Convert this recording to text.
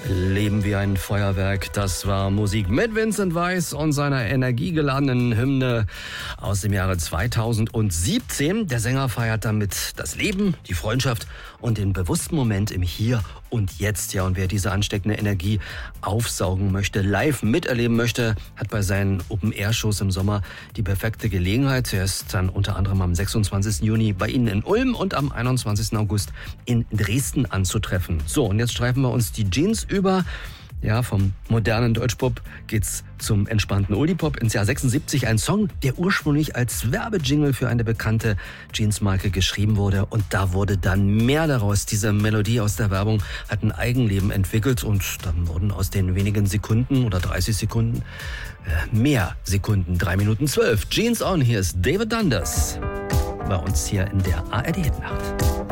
Leben wie ein Feuerwerk, das war Musik mit Vincent Weiss und seiner energiegeladenen Hymne aus dem Jahre 2017. Der Sänger feiert damit das Leben, die Freundschaft und den bewussten Moment im Hier und Jetzt. Ja, und wer diese ansteckende Energie aufsaugen möchte, live miterleben möchte, hat bei seinen Open-Air-Shows im Sommer die perfekte Gelegenheit. Er ist dann unter anderem am 26. Juni bei Ihnen in Ulm und am 21. August in Dresden anzutreffen. So, und jetzt streifen wir uns die Jeans über. Ja, vom modernen Deutschpop geht's zum entspannten Oldie-Pop ins Jahr 76. Ein Song, der ursprünglich als Werbejingle für eine bekannte Jeans-Marke geschrieben wurde. Und da wurde dann mehr daraus. Diese Melodie aus der Werbung hat ein Eigenleben entwickelt. Und dann wurden aus den wenigen Sekunden oder 30 Sekunden mehr Sekunden. 3 Minuten 12. Jeans on. Hier ist David Dundas bei uns hier in der ARD-Nacht.